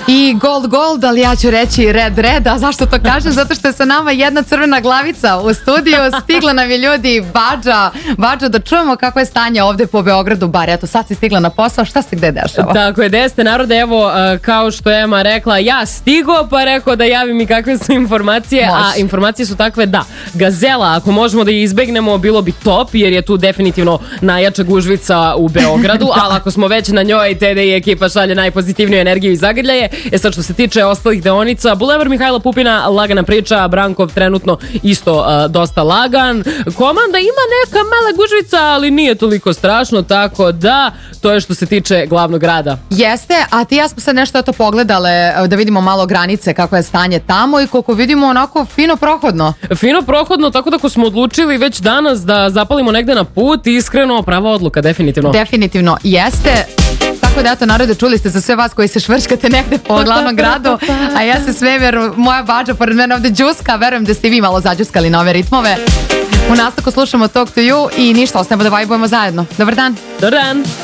I gold, ali ja ću reći red, a zašto to kažem? Zato što je sa nama jedna crvena glavica u studiju, stigla nam je ljudi Badža, da čujemo kako je stanje ovde po Beogradu, bar eto sad si stigla na posao, šta se gde dešava? Tako je, gde ste narode, evo kao što je Ema rekla, ja stigo pa rekao da javim i kakve su informacije, a informacije su takve da Gazela, ako možemo da je izbegnemo, bilo bi top, jer je tu definitivno najjača gužvica u Beogradu, ali ako smo već na njoj, TD i ekipa šalje najpozitivniju energiju i zagrljaje. Sad što se tiče ostalih deonica, Bulevar Mihajla Pupina, lagana priča, Brankov trenutno isto dosta lagan. Komanda ima neka mala gužvica, ali nije toliko strašno, tako da to je što se tiče glavnog grada. Jeste, a ti ja smo sad nešto eto pogledale da vidimo malo granice kako je stanje tamo i koliko vidimo onako fino prohodno. Fino prohodno, tako da ako smo odlučili već danas da zapalimo negde na put, iskreno prava odluka, definitivno. Definitivno jeste. Tako da eto narode, čuli ste za sve vas koji se švrškate negde po glavnom gradu, a ja se sve moja Badža pored mene ovde džuska, verujem da ste i vi malo zađuskali na ove ritmove. U nastavku slušamo Talk to You i ništa, ostajemo da vajbujemo zajedno. Dobar dan. Dobar dan.